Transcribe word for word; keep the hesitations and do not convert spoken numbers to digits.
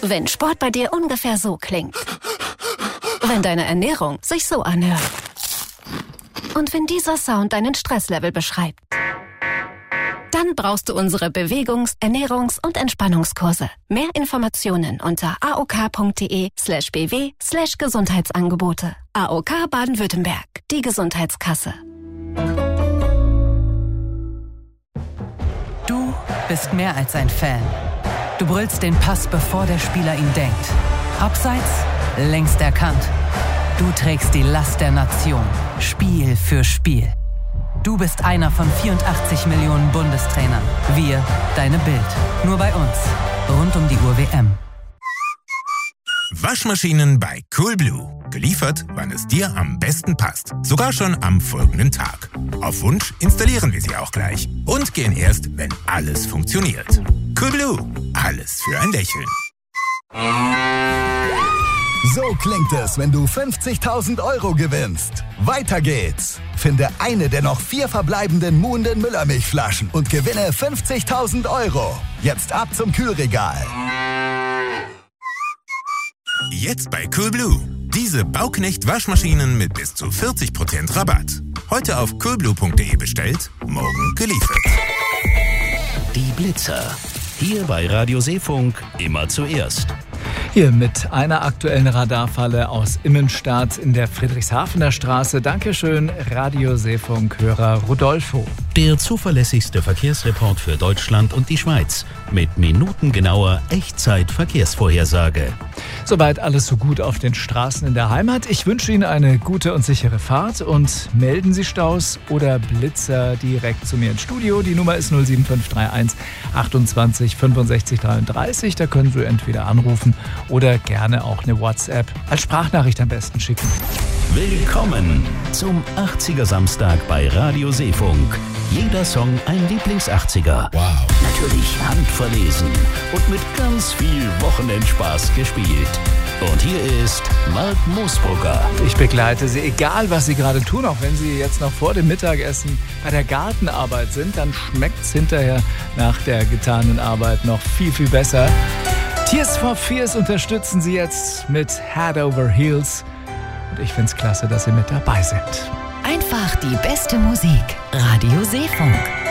Wenn Sport bei dir ungefähr so klingt. Wenn deine Ernährung sich so anhört. Und wenn dieser Sound deinen Stresslevel beschreibt. Dann brauchst du unsere Bewegungs-, Ernährungs- und Entspannungskurse. Mehr Informationen unter aok.de slash bw slash Gesundheitsangebote. A O K Baden-Württemberg, die Gesundheitskasse. Du bist mehr als ein Fan. Du brüllst den Pass, bevor der Spieler ihn denkt. Abseits, längst erkannt. Du trägst die Last der Nation, Spiel für Spiel. Du bist einer von vierundachtzig Millionen Bundestrainern. Wir, deine Bild. Nur bei uns. Rund um die Uhr W M. Waschmaschinen bei Coolblue. Geliefert, wann es dir am besten passt. Sogar schon am folgenden Tag. Auf Wunsch installieren wir sie auch gleich. Und gehen erst, wenn alles funktioniert. Coolblue. Alles für ein Lächeln. So klingt es, wenn du fünfzigtausend Euro gewinnst. Weiter geht's. Finde eine der noch vier verbleibenden muhenden Müllermilchflaschen und gewinne fünfzigtausend Euro. Jetzt ab zum Kühlregal. Jetzt bei Coolblue. Diese Bauknecht-Waschmaschinen mit bis zu vierzig Prozent Rabatt. Heute auf coolblue punkt de bestellt, morgen geliefert. Die Blitzer. Hier bei Radio Seefunk immer zuerst. Hier mit einer aktuellen Radarfalle aus Immenstadt in der Friedrichshafener Straße. Dankeschön, Radio Seefunk-Hörer Rodolfo. Der zuverlässigste Verkehrsreport für Deutschland und die Schweiz. Mit minutengenauer Echtzeit-Verkehrsvorhersage. Soweit alles so gut auf den Straßen in der Heimat. Ich wünsche Ihnen eine gute und sichere Fahrt und melden Sie Staus oder Blitzer direkt zu mir ins Studio. Die Nummer ist null sieben fünf drei eins achtundzwanzig fünfundsechzig dreiunddreißig. Da können Sie entweder anrufen oder gerne auch eine WhatsApp als Sprachnachricht am besten schicken. Willkommen zum achtziger Samstag bei Radio Seefunk. Jeder Song ein Lieblings-achtziger. Wow. Natürlich handverlesen und mit ganz viel Wochenendspaß gespielt. Und hier ist Mark Moosbrugger. Ich begleite Sie, egal was Sie gerade tun, auch wenn Sie jetzt noch vor dem Mittagessen bei der Gartenarbeit sind, dann schmeckt's hinterher nach der getanen Arbeit noch viel, viel besser. Tears for Fears unterstützen Sie jetzt mit Head Over Heels. Und ich find's klasse, dass Sie mit dabei sind. Einfach die beste Musik. Radio Seefunk.